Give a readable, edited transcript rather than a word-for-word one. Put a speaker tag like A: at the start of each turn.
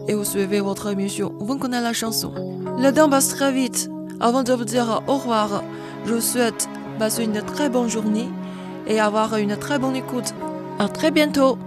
A: et vous suivez votre émission. Vous connaissez la chanson. Le temps passe très vite. Avant de vous dire au revoir, je vous souhaite passer une très bonne journée et avoir une très bonne écoute. À très bientôt.